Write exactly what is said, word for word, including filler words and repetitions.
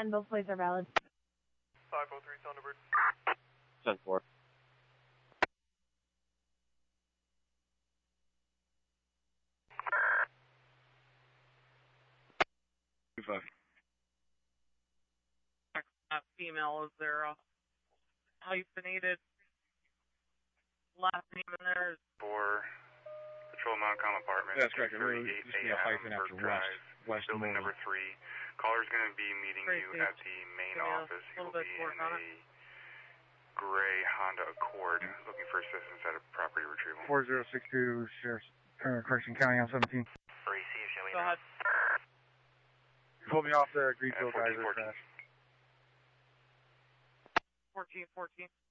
And both plates are valid. five oh three Thunderbird. ten four. two five. That female, is there a hyphenated last name in there? For Patrol Montcalm Apartments. That's correct. It really just be a hyphen after West. West Building Motor. number three. Caller's going to be meeting Tracy, you at the main give me a office. He will little bit be more in on a it. gray Honda Accord, looking for assistance at a property retrieval. four zero six two, Sheriff's, uh, Correction County on seventeen. Receive, shall we Go ahead. Pull me off the Greenfield Uh, guys fourteen, are fourteen. crash. fourteen fourteen.